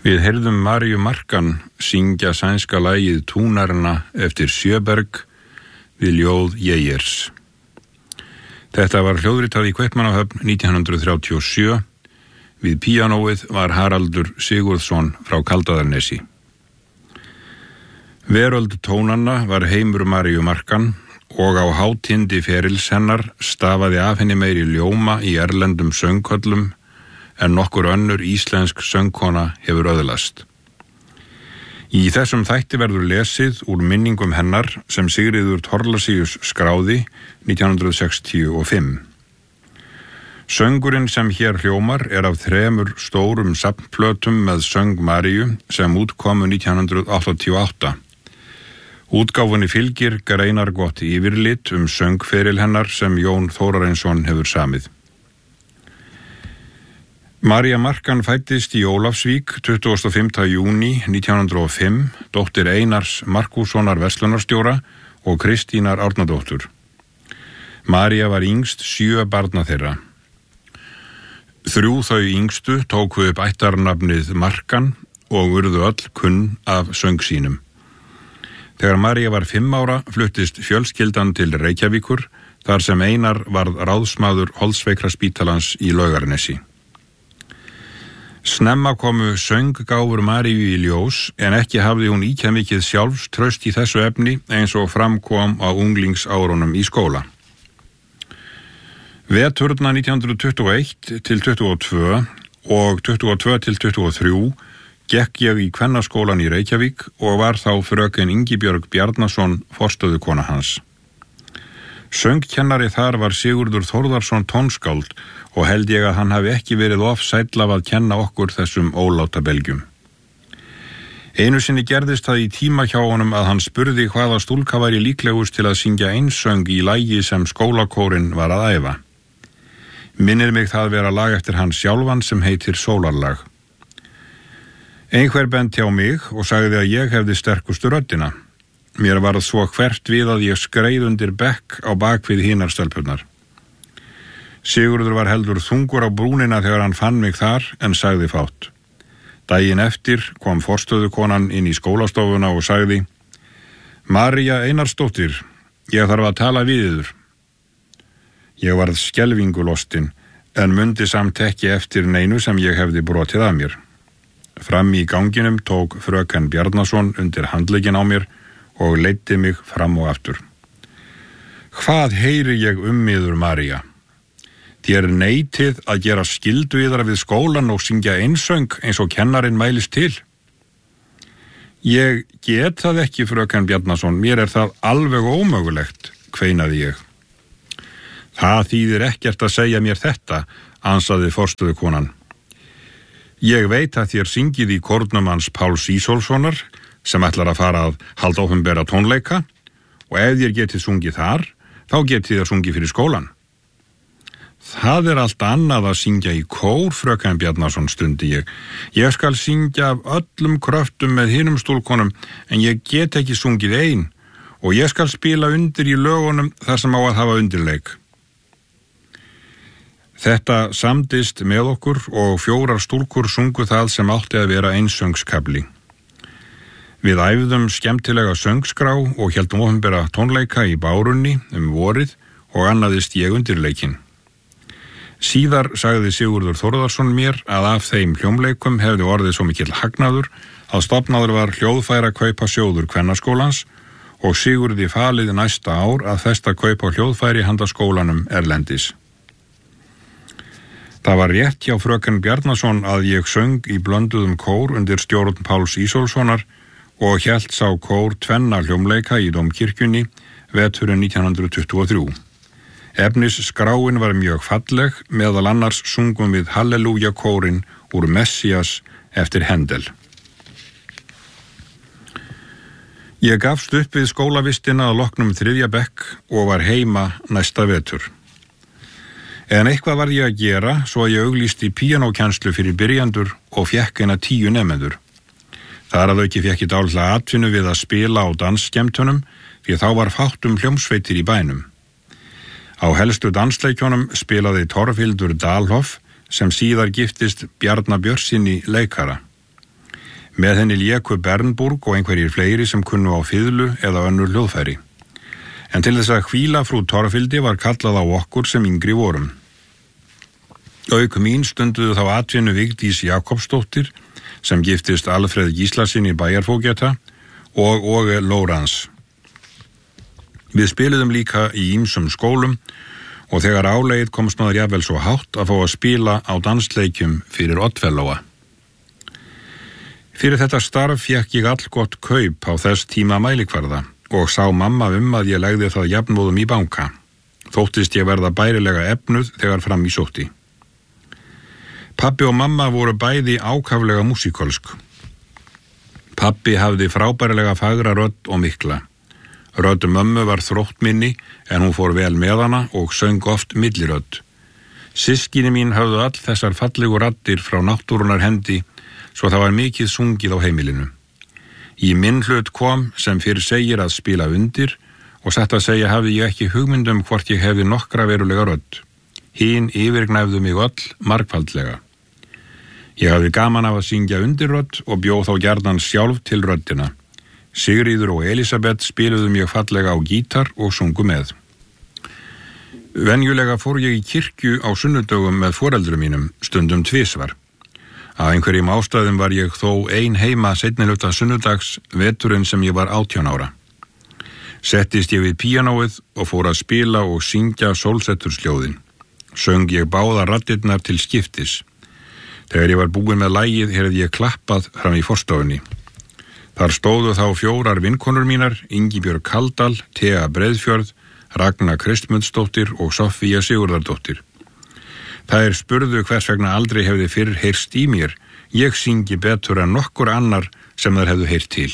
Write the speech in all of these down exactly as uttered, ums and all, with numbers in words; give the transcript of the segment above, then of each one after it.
Við heyrðum Maríu Markan syngja sænska lagið Túnarna eftir Sjöberg við ljóð Jeyers. Þetta var hljóðritað í Kaupmannahöfn nítján hundruð þrjátíu og sjö. Við píanóið var Haraldur Sigurðsson frá Kaldaðarnesi. Veröld tónanna var heimur Maríu Markan og á hátindi ferils hennar stafaði af henni meiri ljóma í erlendum söngköllum en nokkur önnur íslensk söngkona hefur öðlast. Í þessum þætti verður lesið úr minningum hennar sem Sigríður Thorlacius skráði nítján hundruð sextíu og fimm. Söngurinn sem hér hljómar er af þremur stórum safnplötum með söng Maríu sem útkomu nítján hundruð áttatíu og átta. Útgáfunni fylgir greinargott yfirlit um söngferil hennar sem Jón Þórarinsson hefur samið. María Markan fæddist í Ólafsvík tuttugasta og fimmta júní nítján hundruð og fimm, dóttir Einars Markússonar verslunarstjóra og Kristínar Árnadóttur. María var yngst sjö barna þeirra. Þrjú þau yngstu tóku upp ættarnafnið Markan og urðu öll kunn af söng sínum. Þegar María var fimm ára fluttist fjölskyldan til Reykjavíkur þar sem Einar varð ráðsmaður Holtsveikra-spítalans í Laugarnesi. Snemma komu sönggáfur Maríu í ljós en ekki hafði hún ýkja mikið sjálfstraust í þessu efni eins og framkom á unglingsárunum í skóla. Veturna nítján hundruð tuttugu og eitt til tuttugu og tvö og tuttugu og tvö til tuttugu og þrjú gekk ég í kvennaskólan í Reykjavík og var þá fröken Ingibjörg Bjarnason forstöðukona hans. Söngkennari þar var Sigurður Þórðarsson tónskáld og held ég að hann hafi ekki verið of sæll af að kenna okkur þessum óláta belgjum. Einu sinni gerðist það í tíma hjá honum að hann spurði hvaða stúlka væri líklegust til að syngja einsöng í lagi sem skólakórinn var að æfa. Minnir mig það vera lag eftir hann sjálfan sem heitir Sólarlag. Einhver benti á mig og sagði að ég hefði sterkustu röddina. Mér varð svo hvert við að ég skreið undir bekk á bakvið hinar stelpurnar. Sigurður var heldur þungur á brúnina þegar hann fann mig þar en sagði fátt. Daginn eftir kom forstöðukonan inn í skólastofuna og sagði: María Einarsdóttir, ég þarf að tala við yður. Ég varð skelfingu lostin en mundi samt ekki eftir neinu sem ég hefði brotið að mér. Fram í ganginum tók fröken Bjarnason undir handlegginn á mér og leiddi mig fram og aftur. Hvað heyri ég um yður, María? Þér neitið að gera skyldu yðar við skólan og syngja einsöng eins og kennarinn mælist til. Ég get það ekki, fröken Bjarnason, mér er það alveg ómögulegt, kveinaði ég. Það þýðir ekkert að segja mér þetta, ansaði forstöðukonan. Ég veit að þér syngið í kórnum hans Páls Ísólfssonar sem ætlar að fara að halda opinbera tónleika og ef þér getið sungið þar, þá getið þér sungið fyrir skólan. Það er allt annað að syngja í kór, fröken Bjarnason, stundi ég. Ég skal syngja af öllum kröftum með hinum stúlkonum en ég get ekki sungið ein og ég skal spila undir í lögunum þar sem á að hafa undirleik. Þetta samdist með okkur og fjórar stúlkur sungu það sem átti að vera einsöngskafli. Við æfðum skemmtilega söngskrá og héldum opinbera tónleika í Bárunni um vorið og annaðist ég undirleikin. Síðar sagði Sigurður Þórðarsson mér að af þeim hljómleikum hefði orðið svo mikill hagnaður að stofnaður var hljóðfæra kaupa sjóður kvennaskólans og Sigurði falið næsta ár að festa kaupa hljóðfæri handa skólanum erlendis. Það var rétt hjá fröken Bjarnason að ég söng í blönduðum kór undir stjórn Páls Ísólfssonar og hélt sá kór tvenna hljómleika í Dómkirkjunni veturinn nítján hundruð tuttugu og þrjú. Efnis skráin var mjög falleg, meðal annars sungum við Halleluja kórin úr Messias eftir Hendel. Ég gafst upp við skólavistina að loknum þriðja bekk og var heima næsta vetur. En eitthvað var ég að gera svo að ég auglýsti píanókennslu fyrir byrjandur og fékk eina tíu nemendur. Þar að auki fékk ég dálitla atvinnu við að spila á dansskemmtunum því þá var fátt um hljómsveitir í bænum. Á helstu dansleikjónum spilaði Torfhildur Dalhoff sem síðar giftist Bjarna Björnssyni leikara. Með henni léku Bernburg og einhverjir fleiri sem kunnu á fiðlu eða önnur hljóðfæri. En til þess að hvíla frú Torfhildi var kallað á okkur sem yngri vorum. Auk mín stunduðu þá atvinnu Vigdís Jakobsdóttir sem giftist Alfreð Gíslasyni bæjarfógeta og Åge Lórans. Við spiluðum líka í ýmsum skólum og þegar álegið komst maður jafnvel svo hátt að fá að spila á dansleikjum fyrir Oddfellowa. Fyrir þetta starf fékk ég allgott kaup á þess tíma mælikvarða og sá mamma um að ég legði það jafnmóðum í banka. Þóttist ég verða bærilega efnuð þegar fram í sótti. Pabbi og mamma voru bæði ákaflega músíkölsk. Pabbi hafði frábærilega fagra rödd og mikla. Rödd mömmu var þróttminni en hún fór vel með hana og söng oft millirödd. Systkini mín höfðu all þessar fallegu raddir frá náttúrunar hendi svo það var mikið sungið á heimilinu. Í minn hlut kom sem fyrir segir að spila undir og satt að segja hafði ég ekki hugmyndum hvort ég hefði nokkra verulega rödd. Hinn yfirgnæfðu mig öll margfaldlega. Ég hafði gaman af að syngja undirrödd og bjóð þá gjarnan sjálf til röddina. Sigríður og Elisabeth spiluðu mjög fallega á gítar og sungu með. Venjulega fór ég í kirkju á sunnudögum með foreldrum mínum, stundum tvisvar. Af einhverjum ástæðum var ég þó ein heima seinni hluta sunnudags veturinn sem ég var átján ára. Settist ég við píanóið og fór að spila og syngja sólsettursljóðin. Söng ég báða raddirnar til skiptis. Þegar ég var búinn með lagið heyrði ég klappað fram í forstofunni. Þar stóðu þá fjórar vinkonur mínar, Ingibjörg Kaldal, Thea Breiðfjörð, Ragna Kristmundsdóttir og Sofía Sigurðardóttir. Þær spurðu hvers vegna aldrei hefði fyrr heyrst í mér. Ég syngi betur en nokkur annar sem þær hefðu heyrt til.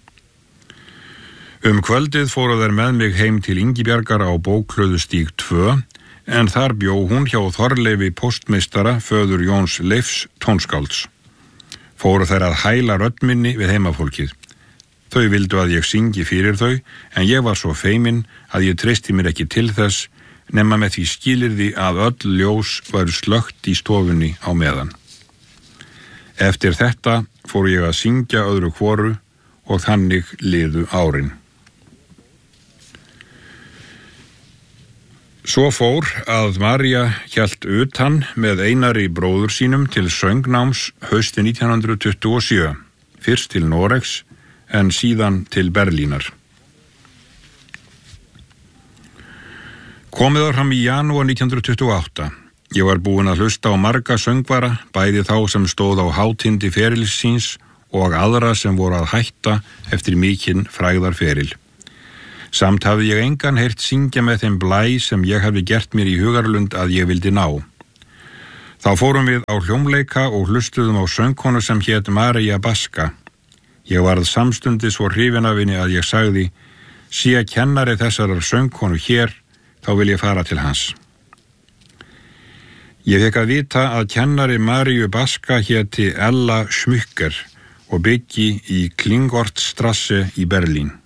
Um kvöldið fóru þær með mig heim til Ingibjargar á Bóklöðustíg tvö, en þar bjó hún hjá Þorleifi póstmeistara, föður Jóns Leifs tónskálds. Fóru þær að hæla rödd minni við heimafólkið. Þau vildu að ég syngi fyrir þau, en ég var svo feiminn að ég treysti mér ekki til þess, nema með því skilyrði að öll ljós væru slökkt í stofunni á meðan. Eftir þetta fór ég að syngja öðru hvoru og þannig liðu árin. Svo fór að María hélt utan með Einari bróður sínum til söngnáms hausti nítján hundruð tuttugu og sjö, fyrst til Noregs en síðan til Berlínar. Komið var fram í janúar nítján hundruð tuttugu og átta. Ég var búinn að hlusta á marga söngvara, bæði þá sem stóð á hátindi ferils síns og aðra sem voru að hætta eftir mikinn frægðarferil. Samt hafði ég engan heyrt syngja með þeim blæ sem ég hafði gert mér í hugarlund að ég vildi ná. Þá fórum við á hljómleika og hlustuðum á söngkonu sem hét María Baska. Ég varð samstundis svo hrifin af henni að ég sagði, sé kennari þessarar söngkonu hér, þá vil ég fara til hans. Ég fekk að vita að kennari Maríu Baska héti Ella Schmücker og byggi í Klingortstrasse í Berlín.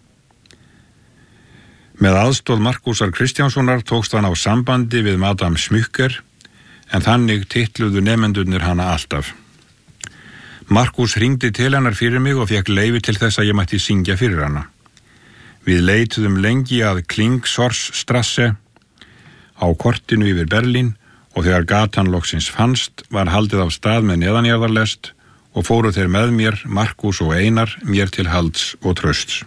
Með aðstoð Markúsar Kristjánssonar tókst hann á sambandi við Madame Schmücker, en þannig titluðu nemendurnir hana alltaf. Markús hringdi til hennar fyrir mig og fekk leyfi til þess að ég mætti syngja fyrir hana. Við leituðum lengi að Klingsorstrasse á kortinu yfir Berlín og þegar gatan loksins fannst var haldið á stað með neðanjarðarlest og fóru þeir með mér, Markús og Einar, mér til halds og trausts.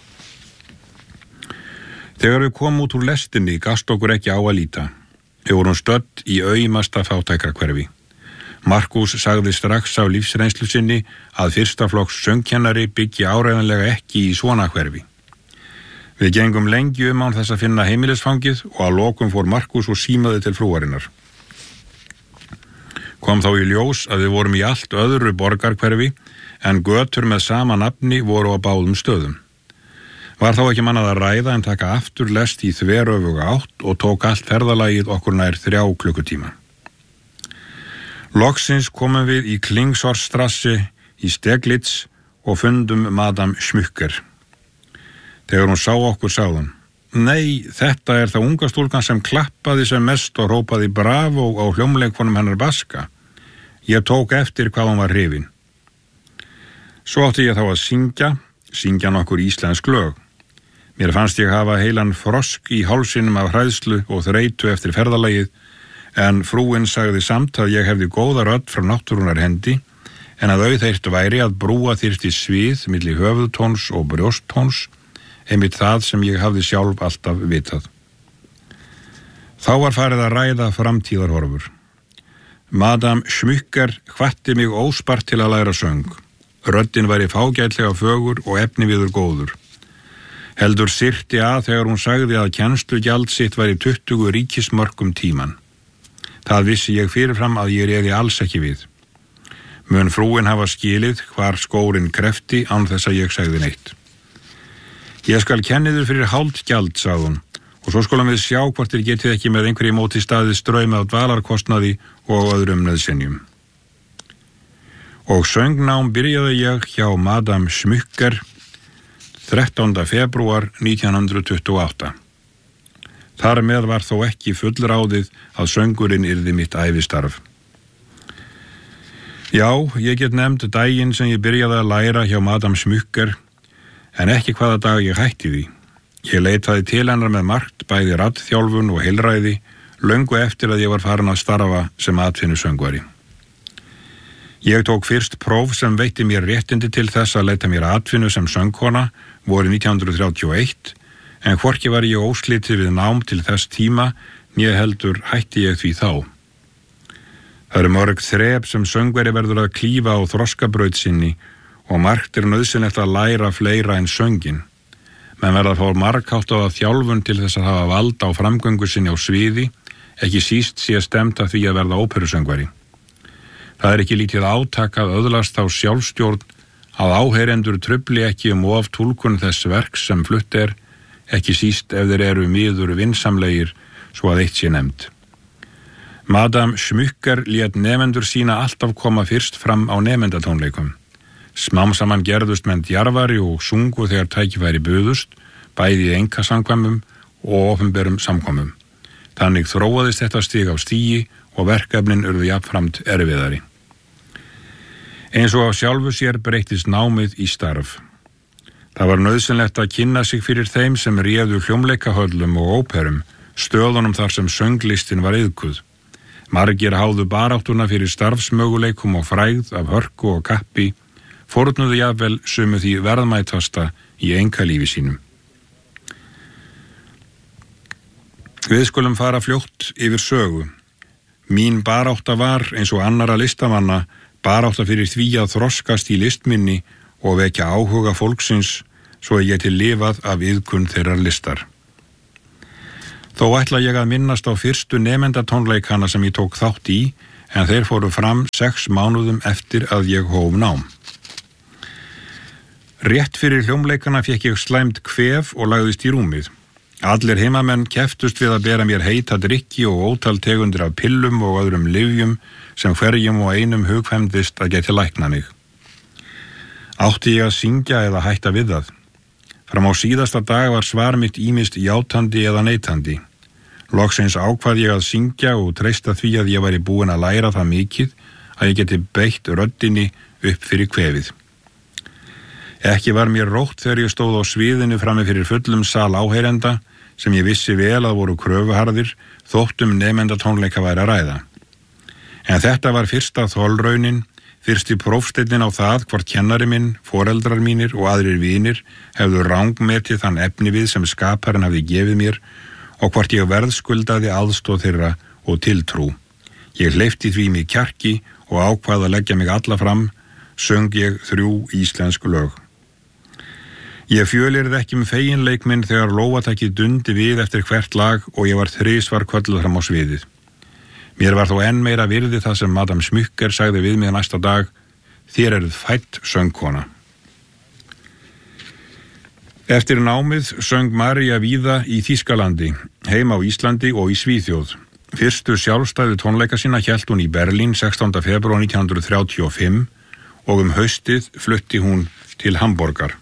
Þegar við komum út úr lestinni gast okkur ekki á að líta. Við vorum stödd í aumasta fátækrahverfi. Markús sagði strax á lífsreynslu sinni að fyrsta flokks söngkennari byggi áreiðanlega ekki í svona hverfi. Við gengum lengi um án þess að finna heimilisfangið og að lokum fór Markús og símaði til frúarinnar. Kom þá í ljós að við vorum í allt öðru borgarhverfi en götur með sama nafni voru á báðum stöðum. Var þá ekki mannað að ræða en taka aftur lest í þveröfuga átt og tók allt ferðalagið okkur nær þrjá klukkutíma. Loksins komum við í Klingsorstrasse í Steglitz og fundum Madame Schmücker. Þegar hún sá okkur sagði hún, nei, þetta er það unga stúlkan sem klappaði sem mest og rópaði bravo á hljómleikkonum hennar Baska. Ég tók eftir hvað hún var hrifin. Svo átti ég þá að syngja, syngja nokkur íslensk lög. Mér fannst ég hafa heilan frosk í hálsinum af hræðslu og þreytu eftir ferðalagið, en frúin sagði samt að ég hefði góða rödd frá náttúrunar hendi, en að auðheyrt væri að brúa þyrfti svið milli höfuðtóns og brjósttóns, einmitt það sem ég hafði sjálf alltaf vitað. Þá var farið að ræða framtíðarhorfur. Madame Schmücker hvatti mig óspart til að læra söng. Röddin væri fágætlega fögur og efniviður góður. Heldur syrti að þegar hún sagði að kennslugjald sitt væri tuttugu ríkismörkum tíman. Það vissi ég fyrirfram að ég réði alls ekki við. Mun frúin hafa skilið hvar skórinn krefti án þess að ég sagði neitt. Ég skal kenniður fyrir hálft gjald, sagði hún, og svo skulum við sjá hvort þér getið ekki með einhverju móti staði ströyma á dvalarkostnaði og öðrum nauðsynjum. Og söngnám byrjaði ég hjá Madame Schmücker þrettánda febrúar nítján hundruð tuttugu og átta. Þar með var þó ekki fullráðið að söngurinn yrði mitt ævistarf. Já, ég get nefnd daginn sem ég byrjaði að læra hjá Madame Schmücker, en ekki hvaða dag ég hætti því. Ég leitaði til hennar með margt, bæði raddþjálfun og heilræði, löngu eftir að ég var farin að starfa sem atvinnusöngvari. Ég tók fyrst próf sem veitti mér réttindi til þess að leita mér atvinnu sem söngkona vorið nítján hundruð þrjátíu og eitt, en hvorki var ég óslitið við nám til þess tíma, né heldur hætti ég því þá. Það eru mörg þrep sem söngveri verður að klífa á þroskabraut sinni og margt er nauðsynlegt að læra fleira en söngin. Menn verða að fá margháttaða þjálfun til þess að hafa vald á framgöngu sinni á sviði, ekki síst sé stemt að því að verða óperusöngvari. Það er ekki lítið átak að öðlast á sjálfstjórn að áheyrendur trufli ekki um of túlkun þess verks sem flutt er, ekki síst ef þeir eru miður vinsamlegir, svo að eitt sé nefnd. Madame Schmücker lét nemendur sína alltaf koma fyrst fram á nemendatónleikum. Smám saman gerðust menn djarfari og sungu þegar tækifæri buðust, bæði í einkasamkvæmum og opinberum samkvæmum. Þannig þróaðist þetta stig á stigi og verkefnin urðu jafnframt erfiðari. Eins og á sjálfu sér breyttist námið í starf. Það var nauðsynlegt að kynna sig fyrir þeim sem réðu hljómleikahöllum og óperum, stöðunum þar sem sönglistin var iðkuð. Margir háðu baráttuna fyrir starfsmöguleikum og frægð af hörku og kappi, fórnuðu jafnvel sumu því verðmætasta í einkalífi sínum. Við skulum fara fljótt yfir sögu. Mín barátta var, eins og annara listamanna, barátta fyrir því að þroskast í listminni og vekja áhuga fólksins svo að ég geti lifað af iðkun þeirrar listar. Þó ætla ég að minnast á fyrstu nemendatónleikana sem ég tók þátt í, en þeir fóru fram sex mánuðum eftir að ég hóf nám. Rétt fyrir hljómleikana fékk ég slæmt kvef og lagðist í rúmið. Allir heimamenn keftust við að bera mér heita drykki og ótal tegundir af pillum og öðrum lyfjum sem hverjum og einum hugkvæmdist að geti lækna mig. Átti ég að syngja eða hætta við það? Fram á síðasta dag var svar mitt ýmist játandi eða neitandi. Loksins ákvað ég að syngja og treysta því að ég væri búin að læra það mikið að ég geti beitt röddinni upp fyrir kvefið. Ekki var mér rótt þegar ég stóð á sviðinu frammi fyrir fullum sal áheyrenda sem ég vissi vel að voru kröfuharðir þóttum nemendatónleika væri að ræða. En þetta var fyrsta þolraunin, fyrsti prófsteinninn á það hvort kennari minn, foreldrar mínir og aðrir vinir hefðu rangmetið þann efnivið sem skaparinn hafði gefið mér og hvort ég verðskuldaði aðstóð þeirra og tiltrú. Ég hleypti því mig kjarki og ákvað að leggja mig alla fram, söng ég þrjú íslensk lög. Ég fjölirði ekki um feginleik minn þegar lófatækið dundi við eftir hvert lag og ég var þrisvar kölluð fram á sviðið. Mér var þó enn meira virði það sem Madame Schmücker sagði við mig næsta dag: þér eruð fædd söngkona. Eftir námið söng María víða í Þýskalandi, heima á Íslandi og í Svíþjóð. Fyrstu sjálfstæðu tónleika sína hélt hún í Berlín sextánda febrúar nítján hundruð þrjátíu og fimm og um haustið flutti hún til Hamborgar.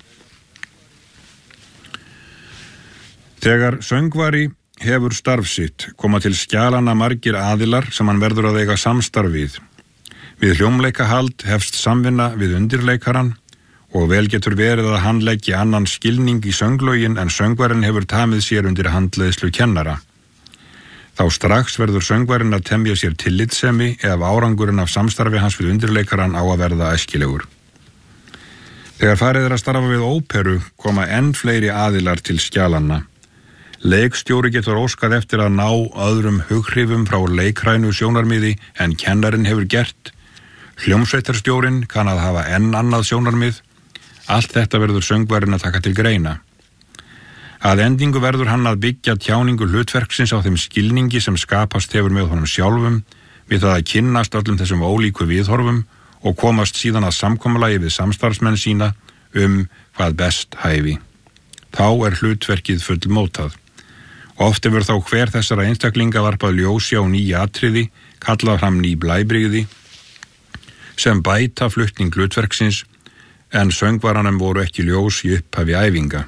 Þegar söngvari hefur starf sitt koma til skjalana margir aðilar sem hann verður að eiga samstarf við. Við hljómleikahald hefst samvinna við undirleikaran og vel getur verið að hann leggi annan skilning í sönglögin en söngvarinn hefur tamið sér undir handleiðslu kennara. Þá strax verður söngvarinn að temja sér tillitssemi ef árangurinn af samstarfi hans við undirleikaran á að verða æskilegur. Þegar farið er að starfa við óperu koma enn fleiri aðilar til skjalanna. Leikstjóri getur óskað eftir að ná öðrum hughrifum frá leikrænu sjónarmiði en kennarinn hefur gert. Hljómsveitarstjórinn kann að hafa enn annað sjónarmið. Allt þetta verður söngvarinn að taka til greina. Að endingu verður hann að byggja tjáningu hlutverksins á þeim skilningi sem skapast hefur með honum sjálfum við það að kynnast öllum þessum ólíku viðhorfum og komast síðan að samkomulagi við samstarfsmenn sína um hvað best hæfi. Þá er hlutverkið fullmótað. Oft hefur þá hver þessara einstaklinga varpað ljósi á nýja atriði, kallað fram ný blæbrigði, sem bæta flutning hlutverksins, en söngvaranum voru ekki ljós í upphafi æfinga.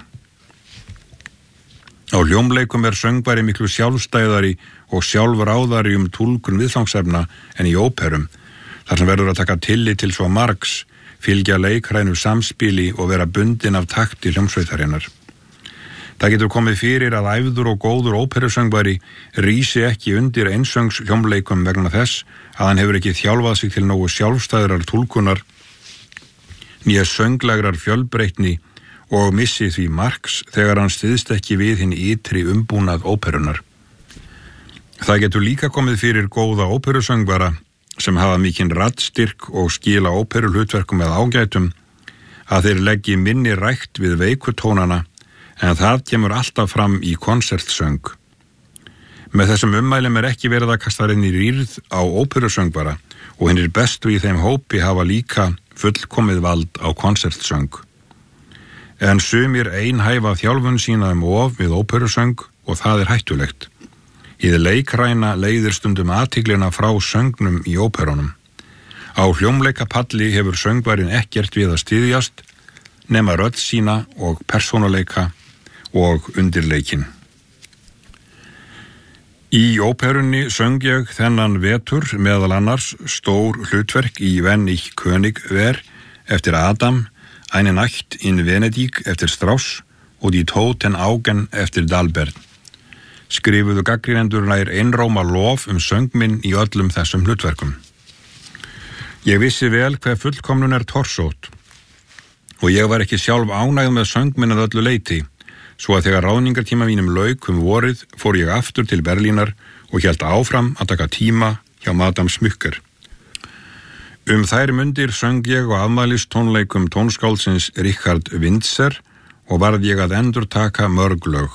Á hljómleikum er söngvari miklu sjálfstæðari og sjálfráðari um túlkun viðfangsefna en í óperum, þar sem verður að taka tillit til svo margs, fylgja leikrænu samspili og vera bundin af takti hljómsveitarinnar. Það getur komið fyrir að æfður og góður óperusöngvari rísi ekki undir einsöngs hljómleikum vegna þess að hann hefur ekki þjálfað sig til nógu sjálfstæðrar túlkunar, nýja sönglegrar fjölbreytni og missi því marks þegar hann styðst ekki við hinn ytri umbúnað óperunar. Það getur líka komið fyrir góða óperusöngvara sem hafa mikinn raddstyrk og skila óperuhlutverkum með ágætum að þeir leggi minni rækt við veikutónana, en það kemur alltaf fram í konsertsöng. Með þessum ummælum er ekki verið að kasta inn í rýrð á óperusöngvara og hinnir bestu í þeim hópi hafa líka fullkomið vald á konsertsöng. En sumir einhæfa þjálfun sína um of við óperusöng og það er hættulegt. Hið leikræna leiðir stundum athyglina frá söngnum í óperunum. Á hljómleikapalli hefur söngvarinn ekkert við að styðjast nema rödd sína og persónuleika og undirleikin. Í óperunni söng ég þennan vetur meðal annars stór hlutverk í Wenn ich König wär eftir Adam, Eine Nacht in Venedig eftir Strauss og Die Toten Augen eftir Dalberg. Skrifuðu gagnrýnendur nær einróma lof um söng minn í öllum þessum hlutverkum. Ég vissi vel hver fullkomnun er torsótt og ég var ekki sjálf ánægð með söng minn að öllu leyti, svo að þegar ráðningartíma mínum lauk um vorið fór ég aftur til Berlínar og hélt áfram að taka tíma hjá Madame Smücker. Um þær mundir söng ég á afmælistónleikum tónskáldsins Richard Wintzer og varð ég að endurtaka mörg lög.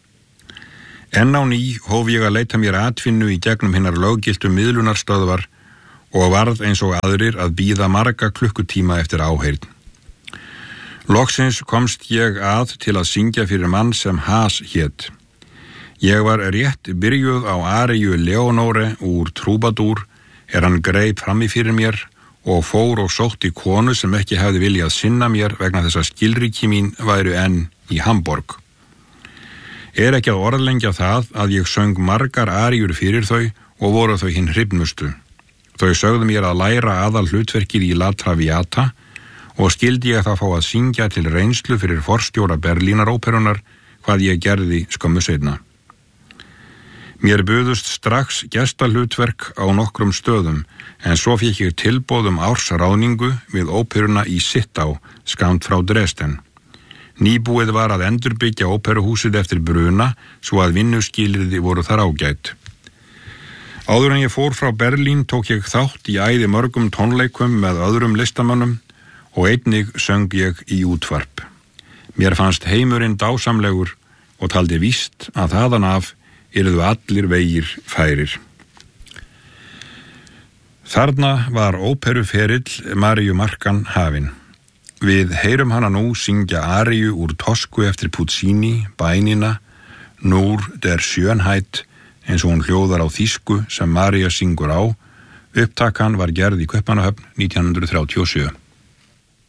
Enn á ný hóf ég að leita mér atvinnu í gegnum hinnar löggiltu miðlunarstöðvar og varð eins og aðrir að bíða marga klukkutíma eftir áheyrn. Loksins komst ég að til að syngja fyrir mann sem Haas hét. Ég var rétt byrjuð á aríu Leonore úr Troubadour er hann greip frammi fyrir mér og fór og sótti konu sem ekki hefði viljað sinna mér vegna þess að skilríki mín væru enn í Hamborg. Er ekki að orðlengja það að ég söng margar aríur fyrir þau og voru þau hinn hrifnustu. Þau sögðu mér að læra aðal hlutverkið í La Traviata og skildi ég það fá að syngja til reynslu fyrir forstjóra Berlínaróperunar hvað ég gerði skömmu seinna. Mér buðust strax gestahlutverk á nokkrum stöðum en svo fékk ég tilboð um ársráðningu við óperuna í Sittá, skammt frá Dresden. Nýbúið var að endurbyggja óperuhúsið eftir bruna svo að vinnuskilyrði voru þar ágætt. Áður en ég fór frá Berlín tók ég þátt í æði mörgum tónleikum með öðrum listamönnum og einnig söng ég í útvarp. Mér fannst heimurinn dásamlegur og taldi víst að þaðan af yrðu allir vegir færir. Þarna var óperuferill Maríu Markan hafin. Við heyrum hana nú syngja aríu úr Tosku eftir Puccini, bænina, Nur der Schönheit, eins og hún hljóðar á þýsku sem María syngur á. Upptakan var gerð í Kaupmannahöfn nítján hundruð þrjátíu og sjö.